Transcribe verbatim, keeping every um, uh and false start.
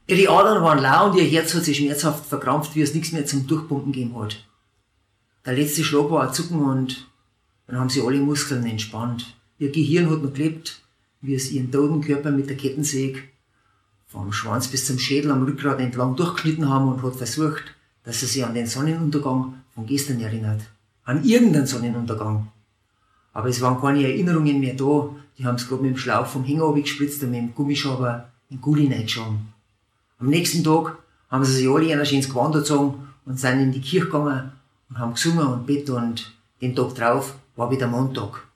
Ihre Adern waren lau und ihr Herz hat sich schmerzhaft verkrampft, wie es nichts mehr zum Durchpumpen gegeben hat. Der letzte Schlag war ein Zucken und dann haben sie alle Muskeln entspannt. Ihr Gehirn hat noch gelebt, wie es ihren toten Körper mit der Kettensäge vom Schwanz bis zum Schädel am Rückgrat entlang durchgeschnitten haben und hat versucht, dass sie sich an den Sonnenuntergang von gestern erinnert. An irgendeinen Sonnenuntergang. Aber es waren keine Erinnerungen mehr da. Die haben es gerade mit dem Schlauch vom Hänger abgespritzt und mit dem Gummischaber in den Gulli reingeschoben. Am nächsten Tag haben sie sich alle ein schönes Gewand angezogen und sind in die Kirche gegangen und haben gesungen und bett und den Tag drauf war wieder Montag.